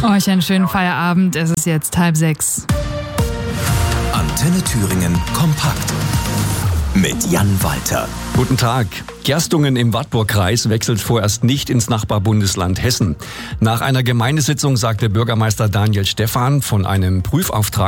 Euch einen schönen Feierabend. Es ist jetzt 5:30. Antenne Thüringen kompakt mit Jan Walter. Guten Tag. Gerstungen im Wartburgkreis wechselt vorerst nicht ins Nachbarbundesland Hessen. Nach einer Gemeindesitzung sagte Bürgermeister Daniel Stephan von einem Prüfauftrag